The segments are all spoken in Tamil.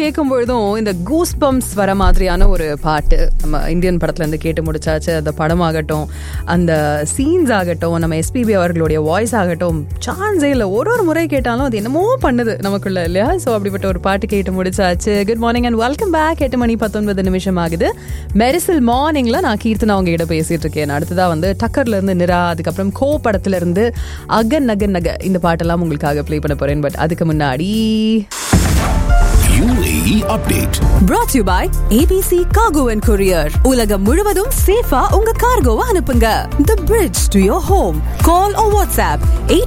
கேட்கும் பொழுதும் இந்த கூஸ் பம்ப்ஸ் வர மாதிரியான ஒரு பாட்டு நம்ம இந்தியன் படத்துல இருந்து கேட்டு முடிச்சாச்சு. அந்த படமாகட்டும், அந்த சீன்ஸ் ஆகட்டும், நம்ம எஸ்பிபி அவர்களுடைய வாய்ஸ் ஆகட்டும், சான்ஸே இல்லை. ஒரு முறை கேட்டாலும் அது என்னமோ பண்ணுது நமக்குள்ள இல்லையா? ஸோ அப்படிப்பட்ட ஒரு பாட்டு கேட்டு முடிச்சாச்சு. Good morning and welcome back. 8:19 ஆகுது. மெரிசல் மார்னிங்ல நான் கீர்த்தனா அவங்க கிட்ட பேசிட்டு இருக்கேன். அடுத்ததா வந்து டக்கர்ல இருந்து நிரா, அதுக்கப்புறம் கோ படத்துல இருந்து அகன் நகன் நக இந்த பாட்டெல்லாம் உங்களுக்காக ப்ளே பண்ண போறேன். பட் அதுக்கு முன்னாடி UAE update brought to you by ABC Cargo and Courier. உலகம் முழுவதும் சேஃபா உங்க கார்கோவை அனுப்புங்க. The bridge to your home. Call or WhatsApp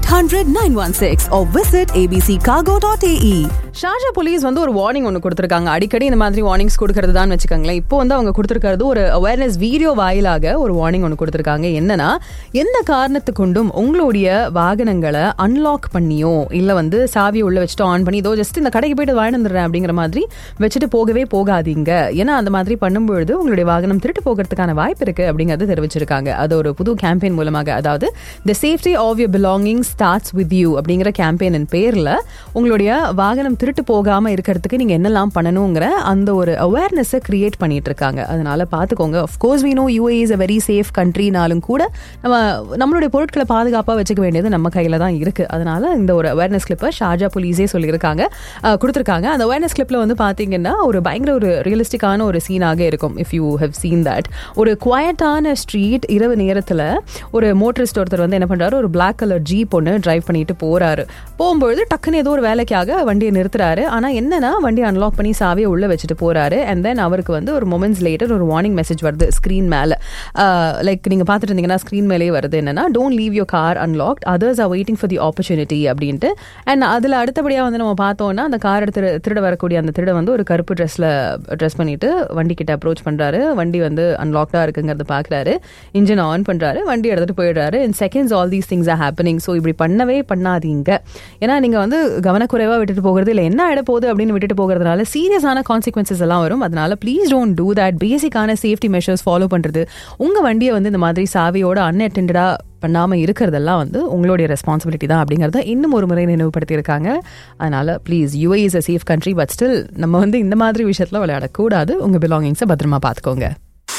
800-916 or visit abccargo.ae. Sharjah police வந்து ஒரு வார்னிங் ஒன்று கொடுத்துருக்காங்க. அடிக்கடி இந்த மாதிரி வார்னிங்ஸ் கொடுக்கறது தான் வச்சுக்கோங்களேன். இப்போ வந்து அவங்க கொடுத்துருக்கிறது ஒரு அவேர்னஸ் வீடியோ வாயிலாக ஒரு வார்னிங் ஒன்று கொடுத்துருக்காங்க. என்னன்னா, எந்த காரணத்து கொண்டும் உங்களுடைய வாகனங்களை அன்லாக் பண்ணியோ இல்லை வந்து சாவியை உள்ள வச்சுட்டு ஆன் பண்ணி இதோ ஜஸ்ட் இந்த கடைக்கு போயிட்டு வாழ்ந்துடுறேன் அப்படிங்கிற மாதிரி வச்சுட்டு போகவே போகாதீங்க. ஏன்னா அந்த மாதிரி பண்ணும்பொழுது உங்களுடைய வாகனம் திருட்டு போகிறதுக்கான வாய்ப்பு இருக்கு அப்படிங்கிறது தெரிவிச்சிருக்காங்க. அது ஒரு புது கேம்பெயின் மூலமாக, அதாவது தி safety of your belonging starts with you அப்படிங்கிற கேம்பெயினின் பேர்ல உங்களுடைய வாகனம் திருட்டு போகாம இருக்கிறதுக்கு நீங்க என்னெல்லாம் பண்ணணுங்கிற அந்த ஒரு அவேர்னஸை கிரியேட் பண்ணிட்டு இருக்காங்க. அதனால பாத்துக்கோங்க. Of course we know UAE is a very safe countryனாலும் கூட நம்மளுடைய பொருட்களை பாதுகாப்பா வச்சுக்க வேண்டியது நம்ம கையில தான் இருக்கு. அதனால இந்த ஒரு அவேர்னஸ் கிளிப்பை ஷார்ஜா போலீஸே சொல்லியிருக்காங்க, கொடுத்துருக்காங்க. அந்த அவேர்னஸ் கிளிப்ல வந்து பாத்தீங்கன்னா ஒரு பயங்கர ஒரு ரியலிஸ்டிக்கான ஒரு சீனாக இருக்கும். If you have seen that, ஒரு குவாய்ட்டான ஸ்ட்ரீட், இரவு நேரத்துல ஒரு மோட்டரிஸ்ட் ஒருத்தர் வந்து என்ன பண்றாரு, ஒரு பிளாக் கலர் ஜீப் ஒன்று டிரைவ் பண்ணிட்டு போறாரு. போகும்பொழுது டக்குன்னு ஏதோ ஒரு வேலைக்காக வண்டியை நிறுத்துறாரு. ஆனா என்னன்னா, வண்டி அன்லாக் பண்ணி சாவியை உள்ள வச்சுட்டு போறாரு. அண்ட் தென் அவருக்கு வந்து ஒரு மொமெண்ட்ஸ் லேட்டர் ஒரு வார்னிங் மெசேஜ் வருது ஸ்கிரீன் மேல. லைக் நீங்க பாத்துட்டு இருந்தீங்கன்னா ஸ்கிரீன் மேலே வருது என்னன்னா, don't leave your car unlocked, others are waiting for the opportunity அப்படின்ட்டு. அண்ட் அதுல அடுத்தபடியா வந்து நம்ம பார்த்தோம்னா, அந்த கார் திருட வரக்கூடிய அந்த திருட வந்து ஒரு கருப்பு ட்ரெஸ் பண்ணிட்டு வண்டி கிட்ட அப்ரோச் பண்றாரு. வண்டி வந்து அன்லாக்டா இருக்குங்கிறது பாக்குறாரு. இன்ஜின் ஆன் பண்றாரு, வண்டி எடுத்துட்டு போயிடுறாரு. இன் seconds all these things are happening. So இப்படி பண்ணவே பண்ணாதீங்க. ஏன்னா நீங்க வந்து கவனக்குறைவா விட்டுட்டு போகிறது இல்லை, என்ன ஆயிட போகுது அப்படின்னு விட்டுட்டு போகிறதுனால சீரியஸான கான்சிக்வன்சஸ் எல்லாம் வரும். அதனால ப்ளீஸ் டோன்ட் டூ தட். பேசிக்கான சேஃப்டி மெஷர்ஸ் ஃபாலோ பண்றது, உங்க வண்டியை வந்து இந்த மாதிரி சாவியோட அன்அட்டெண்டடா பண்ணாம இருக்கிறதெல்லாம் வந்து உங்களுடைய ரெஸ்பான்சிபிலிட்டி தான் அப்படிங்கறத இன்னும் ஒரு முறை நினைவுபடுத்தி இருக்காங்க. அதனால please, UAE is a safe country, but still நம்ம வந்து இந்த மாதிரி விஷயத்துல விளையாடக்கூடாது. உங்க பிலாங்கிங்ஸை பத்திரமா பாத்துக்கோங்க.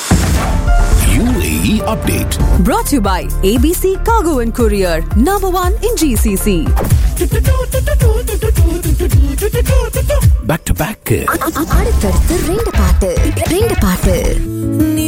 UAE update brought to you by ABC Cargo and Courier, number 1 in GCC. back to back அடுத்தடுத்து ரெண்டு பாட்டு